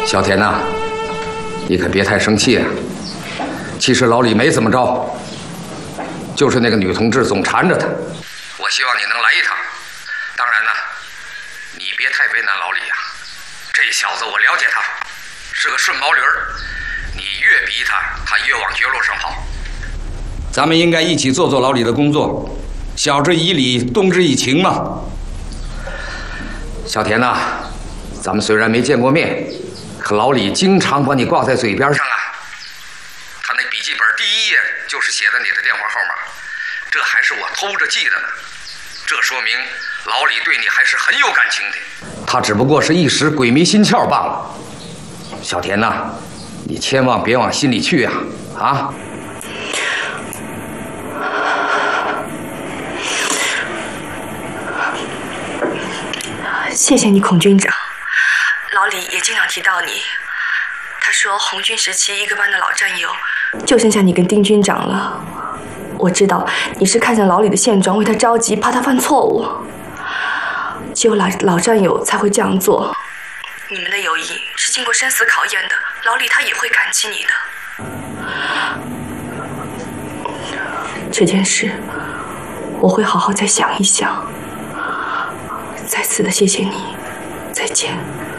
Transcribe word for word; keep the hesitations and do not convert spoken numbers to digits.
小田呐，你可别太生气啊。其实老李没怎么着，就是那个女同志总缠着他。我希望你能来一趟。当然呢，你别太为难老李呀、啊。这小子我了解他，是个顺毛驴儿。你越逼他，他越往绝路上跑。咱们应该一起做做老李的工作，晓之以理，动之以情嘛。小田呐、啊，咱们虽然没见过面，可老李经常把你挂在嘴边上啊。他那笔记本第一页就是写的你的电话号码，这还是我偷着记的呢。这说明老李对你还是很有感情的，他只不过是一时鬼迷心窍罢了。小田呐、啊，你千万别往心里去呀！啊！ 谢谢你，孔军长。老李也经常提到你，他说红军时期一个班的老战友，就剩下你跟丁军长了。我知道你是看向老李的现状，为他着急，怕他犯错误。只有老老战友才会这样做。你们的友谊是经过生死考验的，老李他也会感激你的。这件事，我会好好再想一想。再次的谢谢你，再见。